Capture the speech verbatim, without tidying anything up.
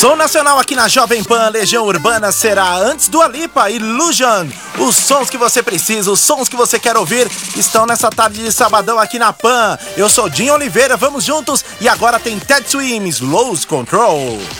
Som nacional aqui na Jovem Pan. Legião Urbana será antes do Alipa, Illusion. Os sons que você precisa, os sons que você quer ouvir estão nessa tarde de sabadão aqui na Pan. Eu sou Dinho Oliveira, vamos juntos. E agora tem Ted Swims, Lose Control.